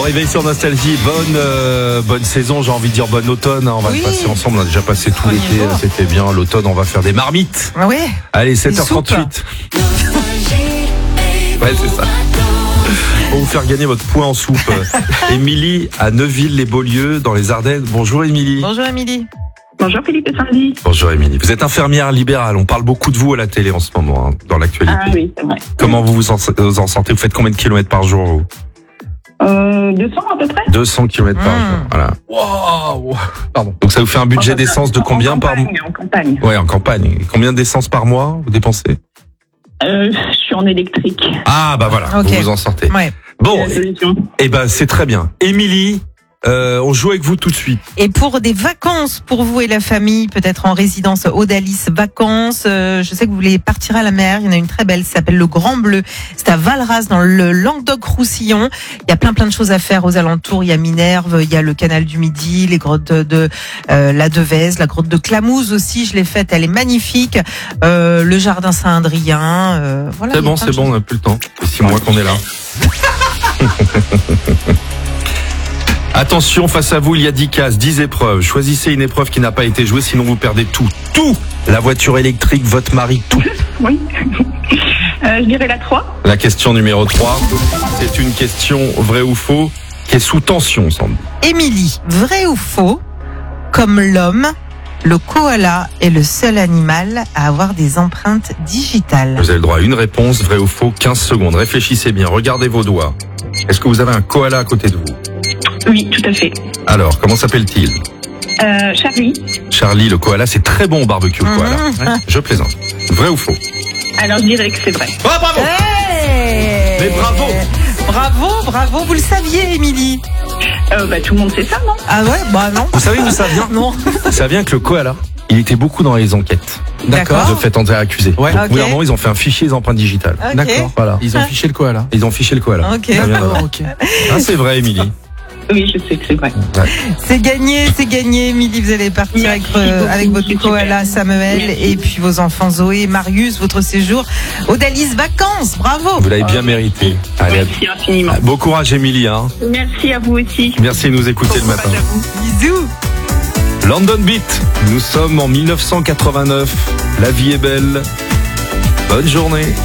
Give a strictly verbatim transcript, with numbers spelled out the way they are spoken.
réveil sur Nostalgie. Bonne, euh, bonne saison, j'ai envie de dire bonne automne. Hein. On va oui. le passer ensemble. On a déjà passé tout On y l'été. va. C'était bien. L'automne, on va faire des marmites. Ah ouais. Allez, sept heures trente-huit. Ouais, c'est ça. Pour vous faire gagner votre point en soupe. Émilie à Neuville-les-Beaulieu, dans les Ardennes. Bonjour Émilie. Bonjour Émilie. Bonjour Philippe et Sandy. Bonjour Émilie. Vous êtes infirmière libérale. On parle beaucoup de vous à la télé en ce moment, hein, dans l'actualité. Ah oui, c'est vrai. Comment vous vous en, vous en sortez? Vous faites combien de kilomètres par jour vous? Euh, deux cents à peu près. deux cents kilomètres par Mmh. jour. Voilà. Wow. Pardon. Donc ça vous fait un budget Enfin, d'essence de en combien par mois? campagne, En campagne. Ouais, en campagne. Combien d'essence par mois vous dépensez? Euh, je suis en électrique. Ah bah voilà, Ok. vous vous en sortez. Ouais. Bon, C'est la solution. et ben c'est très bien. Émilie, euh, on joue avec vous tout de suite. Et pour des vacances pour vous et la famille, peut-être en résidence Audalis Vacances, euh, je sais que vous voulez partir à la mer. Il y en a une très belle, ça s'appelle le Grand Bleu. C'est à Valras dans le Languedoc-Roussillon. Il y a plein plein de choses à faire aux alentours. Il y a Minerve, il y a le canal du Midi, les grottes de, de euh, la Devèze, la grotte de Clamouze aussi. Je l'ai faite, elle est magnifique. Euh, le jardin Saint-Adrien. Euh, voilà. C'est il y a bon, plein c'est de bon, on choses. n'a plus le temps. C'est six mois qu'on est là. Attention, face à vous, il y a dix cases, dix épreuves. Choisissez une épreuve qui n'a pas été jouée, sinon vous perdez tout. Tout! La voiture électrique, votre mari, tout. Oui. Euh, je dirais la trois. La question numéro trois, c'est une question vrai ou faux qui est sous tension, semble. Émilie, vrai ou faux? Comme l'homme, le koala est le seul animal à avoir des empreintes digitales. Vous avez le droit à une réponse, vrai ou faux, quinze secondes. Réfléchissez bien, regardez vos doigts. Est-ce que vous avez un koala à côté de vous? Oui, tout à fait. Alors, comment s'appelle-t-il? Euh, Charlie. Charlie, le koala, c'est très bon au barbecue, le koala. Mmh. Ouais, je plaisante. Vrai ou faux? Alors je dirais que c'est vrai. Oh, bravo! Hey Mais bravo! Bravo, bravo, vous le saviez, Émilie? Euh, bah, tout le monde sait ça, non? Ah ouais, bah non. Vous savez d'où ça vient? Non. Ça vient que le koala, il était beaucoup dans les enquêtes. D'accord. De fait entrer accusé. Ouais. Donc, Ok. au bout d'un moment, ils ont fait un fichier des empreintes digitales. Ok. D'accord. Voilà. Ils ont fiché le koala. Ils ont fiché le koala. Ok. Ça vient de là. D'accord, ok. Ah, c'est vrai, Émilie. Oui, je sais que c'est vrai. C'est gagné, c'est gagné, Émilie. Vous allez partir Merci avec, euh, beaucoup, avec votre c'est koala super. Samuel Merci. et puis vos enfants Zoé et Marius, votre séjour Audalis Vacances. Bravo. Vous l'avez bien mérité. Allez, Merci infiniment. bon courage, Émilie. Hein. Merci à vous aussi. Merci de nous écouter le Bon matin. courage à vous. Bisous. London Beat. Nous sommes en mille neuf cent quatre-vingt-neuf. La vie est belle. Bonne journée.